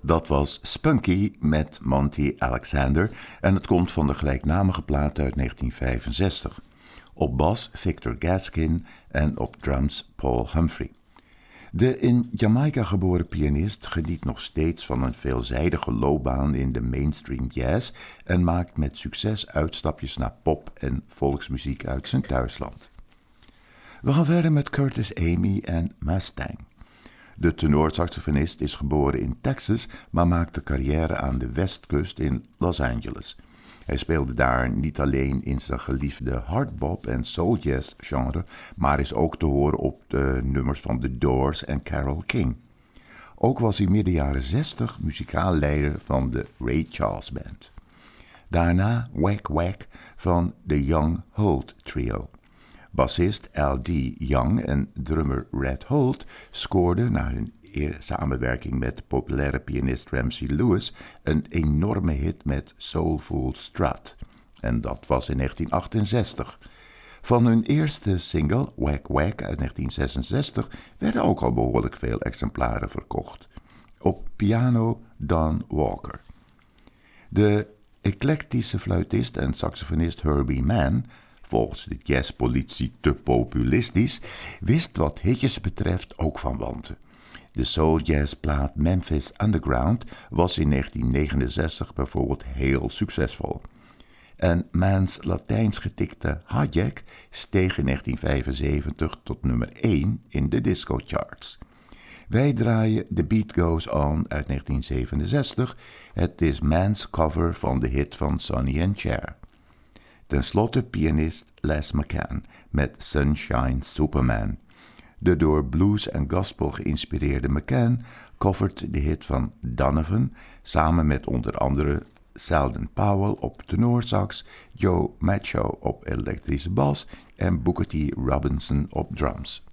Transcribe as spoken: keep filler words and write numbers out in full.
Dat was Spunky met Monty Alexander en het komt van de gelijknamige plaat uit negentien vijfenzestig. Op bas Victor Gaskin en op drums Paul Humphrey. De in Jamaica geboren pianist geniet nog steeds van een veelzijdige loopbaan in de mainstream jazz en maakt met succes uitstapjes naar pop en volksmuziek uit zijn thuisland. We gaan verder met Curtis Amy en Mustang. De tenorsaxofonist is geboren in Texas, maar maakte carrière aan de westkust in Los Angeles. Hij speelde daar niet alleen in zijn geliefde hardbop en soul jazz genre, maar is ook te horen op de nummers van The Doors en Carole King. Ook was hij midden jaren zestig muzikaal leider van de Ray Charles Band. Daarna Wack Wack van The Young Holt Trio. Bassist L D Young en drummer Red Holt scoorden na hun samenwerking met de populaire pianist Ramsey Lewis een enorme hit met Soulful Strut. En dat was in negentien achtenzestig. Van hun eerste single, Wack Wack uit negentien zesenzestig, werden ook al behoorlijk veel exemplaren verkocht. Op piano Don Walker. De eclectische fluitist en saxofonist Herbie Mann, volgens de jazzpolitie te populistisch, wist wat hitjes betreft ook van wanten. De soul-jazzplaat Memphis Underground was in negentien negenenzestig bijvoorbeeld heel succesvol. En Mann's Latijns getikte Hijack steeg in negentien vijfenzeventig tot nummer één in de disco-charts. Wij draaien The Beat Goes On uit negentien zevenenzestig. Het is Mann's cover van de hit van Sonny and Cher. Ten slotte pianist Les McCann met Sunshine Superman. De door blues en gospel geïnspireerde McCann covert de hit van Donovan samen met onder andere Selden Powell op tenorsax, Joe Macho op elektrische bas en Booker T. Robinson op drums.